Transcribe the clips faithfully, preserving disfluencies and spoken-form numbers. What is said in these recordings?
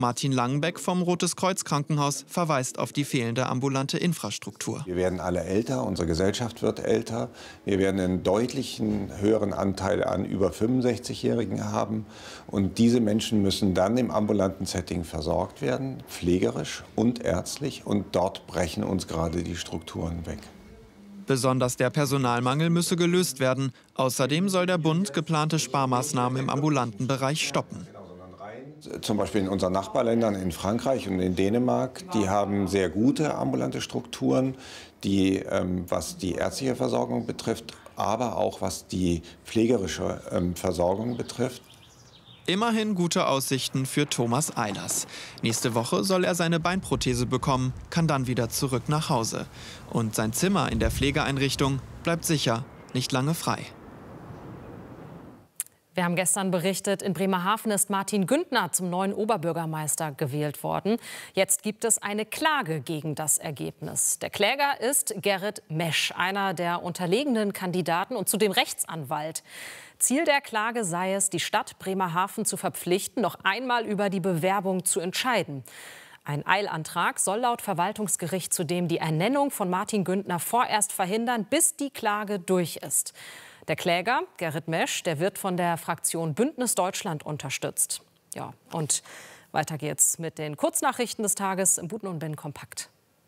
Martin Langenbeck vom Rotes Kreuz Krankenhaus verweist auf die fehlende ambulante Infrastruktur. Wir werden alle älter, unsere Gesellschaft wird älter. Wir werden einen deutlichen höheren Anteil an über fünfundsechzigjährigen haben. Und diese Menschen müssen dann im ambulanten Setting versorgt werden, pflegerisch und ärztlich. Und dort brechen uns gerade die Strukturen weg. Besonders der Personalmangel müsse gelöst werden. Außerdem soll der Bund geplante Sparmaßnahmen im ambulanten Bereich stoppen. Zum Beispiel in unseren Nachbarländern, in Frankreich und in Dänemark, die haben sehr gute ambulante Strukturen, die, ähm, was die ärztliche Versorgung betrifft, aber auch was die pflegerische ähm, Versorgung betrifft. Immerhin gute Aussichten für Thomas Eilers. Nächste Woche soll er seine Beinprothese bekommen, kann dann wieder zurück nach Hause. Und sein Zimmer in der Pflegeeinrichtung bleibt sicher nicht lange frei. Wir haben gestern berichtet, in Bremerhaven ist Martin Güntner zum neuen Oberbürgermeister gewählt worden. Jetzt gibt es eine Klage gegen das Ergebnis. Der Kläger ist Gerrit Mesch, einer der unterlegenen Kandidaten und zudem Rechtsanwalt. Ziel der Klage sei es, die Stadt Bremerhaven zu verpflichten, noch einmal über die Bewerbung zu entscheiden. Ein Eilantrag soll laut Verwaltungsgericht zudem die Ernennung von Martin Güntner vorerst verhindern, bis die Klage durch ist. Der Kläger, Gerrit Mesch, der wird von der Fraktion Bündnis Deutschland unterstützt. Ja, und weiter geht's mit den Kurznachrichten des Tages im Buten und Bin kompakt.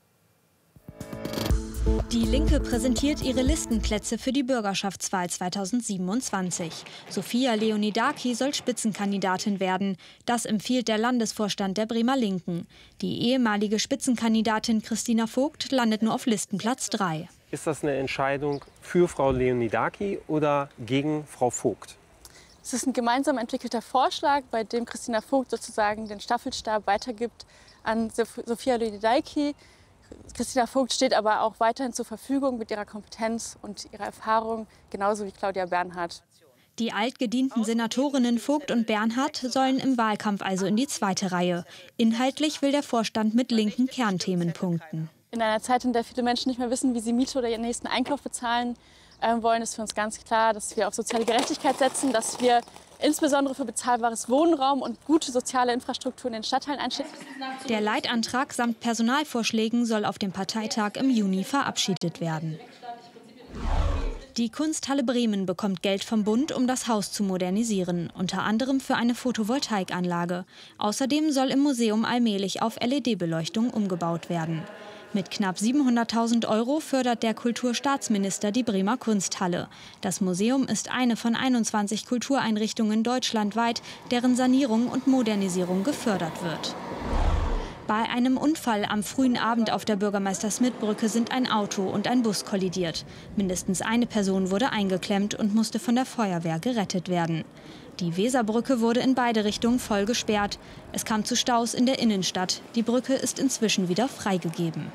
Die Linke präsentiert ihre Listenplätze für die Bürgerschaftswahl zweitausendsiebenundzwanzig. Sophia Leonidaki soll Spitzenkandidatin werden. Das empfiehlt der Landesvorstand der Bremer Linken. Die ehemalige Spitzenkandidatin Christina Vogt landet nur auf Listenplatz drei. Ist das eine Entscheidung für Frau Leonidaki oder gegen Frau Vogt? Es ist ein gemeinsam entwickelter Vorschlag, bei dem Christina Vogt sozusagen den Staffelstab weitergibt an Sophia Leonidaki. Christina Vogt steht aber auch weiterhin zur Verfügung mit ihrer Kompetenz und ihrer Erfahrung, genauso wie Claudia Bernhardt. Die altgedienten Senatorinnen Vogt und Bernhardt sollen im Wahlkampf also in die zweite Reihe. Inhaltlich will der Vorstand mit linken Kernthemen punkten. In einer Zeit, in der viele Menschen nicht mehr wissen, wie sie Miete oder ihren nächsten Einkauf bezahlen äh, wollen, ist für uns ganz klar, dass wir auf soziale Gerechtigkeit setzen, dass wir insbesondere für bezahlbares Wohnraum und gute soziale Infrastruktur in den Stadtteilen einstehen. Der Leitantrag samt Personalvorschlägen soll auf dem Parteitag im Juni verabschiedet werden. Die Kunsthalle Bremen bekommt Geld vom Bund, um das Haus zu modernisieren, unter anderem für eine Photovoltaikanlage. Außerdem soll im Museum allmählich auf L E D-Beleuchtung umgebaut werden. Mit knapp siebenhunderttausend Euro fördert der Kulturstaatsminister die Bremer Kunsthalle. Das Museum ist eine von einundzwanzig Kultureinrichtungen deutschlandweit, deren Sanierung und Modernisierung gefördert wird. Bei einem Unfall am frühen Abend auf der Bürgermeister-Smith-Brücke sind ein Auto und ein Bus kollidiert. Mindestens eine Person wurde eingeklemmt und musste von der Feuerwehr gerettet werden. Die Weserbrücke wurde in beide Richtungen voll gesperrt. Es kam zu Staus in der Innenstadt. Die Brücke ist inzwischen wieder freigegeben.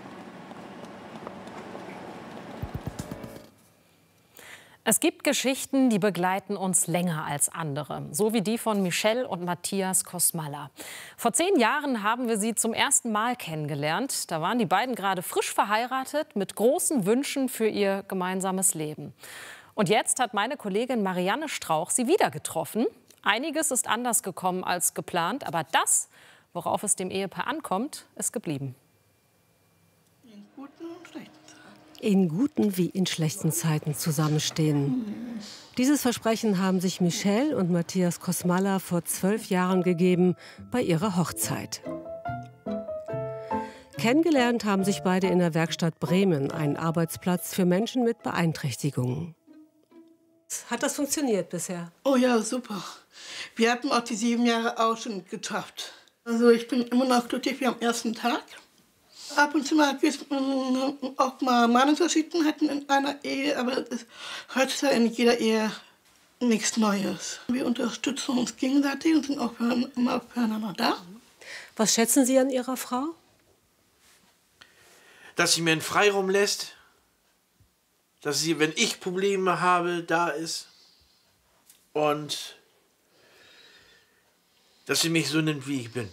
Es gibt Geschichten, die begleiten uns länger als andere, so wie die von Michelle und Matthias Kosmala. Vor zehn Jahren haben wir sie zum ersten Mal kennengelernt. Da waren die beiden gerade frisch verheiratet mit großen Wünschen für ihr gemeinsames Leben. Und jetzt hat meine Kollegin Marianne Strauch sie wieder getroffen. Einiges ist anders gekommen als geplant, aber das, worauf es dem Ehepaar ankommt, ist geblieben. In guten wie in schlechten Zeiten zusammenstehen. Dieses Versprechen haben sich Michelle und Matthias Kosmala vor zwölf Jahren gegeben bei ihrer Hochzeit. Kennengelernt haben sich beide in der Werkstatt Bremen, ein Arbeitsplatz für Menschen mit Beeinträchtigungen. Hat das funktioniert bisher? Oh ja, super. Wir hatten auch die sieben Jahre auch schon geschafft. Also ich bin immer noch glücklich wie am ersten Tag. Ab und zu mal gibt es auch mal Meinungsverschiedenheiten in einer Ehe, aber es ist heutzutage in jeder Ehe nichts Neues. Wir unterstützen uns gegenseitig und sind auch für, immer füreinander da. Was schätzen Sie an Ihrer Frau? Dass sie mir einen Freiraum lässt, dass sie, wenn ich Probleme habe, da ist und dass sie mich so nimmt, wie ich bin.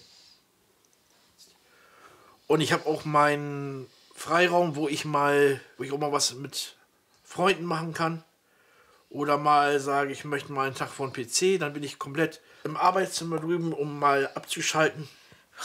Und ich habe auch meinen Freiraum, wo ich mal, wo ich auch mal was mit Freunden machen kann. Oder mal sage, ich möchte mal einen Tag vor dem P C, dann bin ich komplett im Arbeitszimmer drüben, um mal abzuschalten.